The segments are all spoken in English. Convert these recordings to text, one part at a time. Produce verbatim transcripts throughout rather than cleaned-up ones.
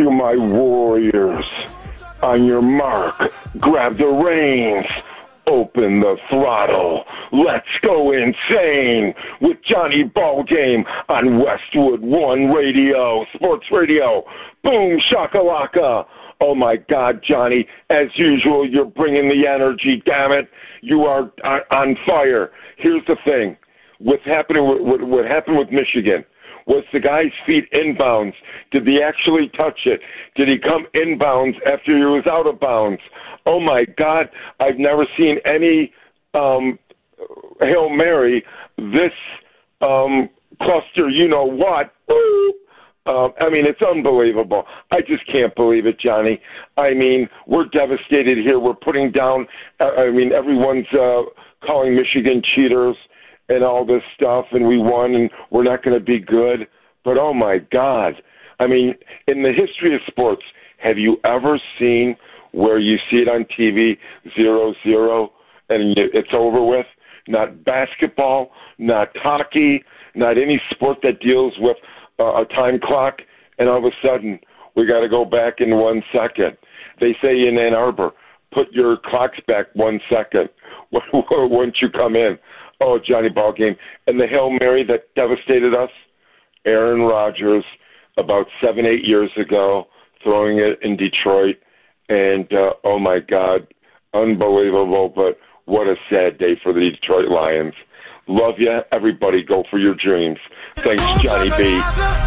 to my warriors. On your mark, grab the reins. Open the throttle. Let's go insane with Johnny Ballgame on Westwood One Radio, Sports Radio. Boom shakalaka. Oh, my God, Johnny. As usual, you're bringing the energy, damn it. You are on fire. Here's the thing. What's happening? What, what happened with Michigan was the guy's feet inbounds. Did he actually touch it? Did he come inbounds after he was out of bounds? Oh, my God. I've never seen any um, Hail Mary this um, cluster, you know what. Uh, I mean, it's unbelievable. I just can't believe it, Johnny. I mean, we're devastated here. We're putting down, I mean, everyone's uh, calling Michigan cheaters and all this stuff, and we won, and we're not going to be good. But, oh, my God. I mean, in the history of sports, have you ever seen where you see it on T V, zero zero, and it's over with? Not basketball, not hockey, not any sport that deals with uh, a time clock, and all of a sudden, we got to go back in one second. They say in Ann Arbor, put your clocks back one second once you come in. Oh, Johnny Ballgame. And the Hail Mary that devastated us, Aaron Rodgers, about seven, eight years ago, throwing it in Detroit. And, uh, oh, my God, unbelievable, but what a sad day for the Detroit Lions. Love you. Everybody go for your dreams. Thanks, Johnny B.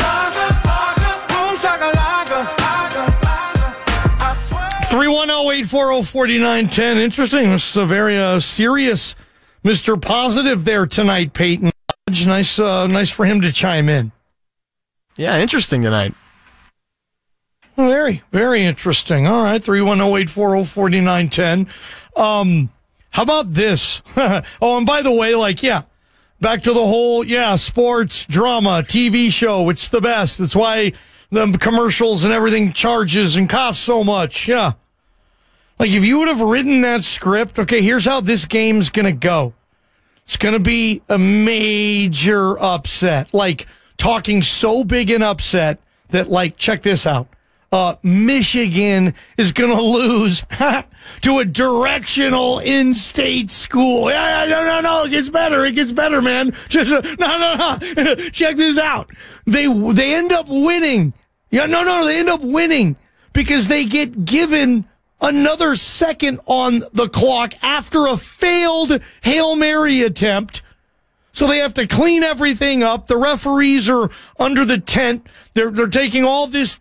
three one zero, eight four zero, four nine one zero. Interesting. This is a very uh, serious Mister Positive there tonight, Peyton. Nice, uh, nice for him to chime in. Yeah, interesting tonight. Very, very interesting. All right, three one zero, eight four zero, four nine one zero. Um, how about this? Oh, and by the way, like, yeah, back to the whole, yeah, sports, drama, T V show. It's the best. That's why the commercials and everything charges and costs so much. Yeah. Like, if you would have written that script, okay, here's how this game's going to go. It's going to be a major upset. Like, talking so big an upset that, like, check this out. Uh, Michigan is going to lose to a directional in-state school. Yeah, no, no, no, it gets better. It gets better, man. Just, uh, no, no, no. Check this out. They, they end up winning. Yeah, no, no, they end up winning because they get given another second on the clock after a failed Hail Mary attempt. So they have to clean everything up. The referees are under the tent. They're, they're taking all this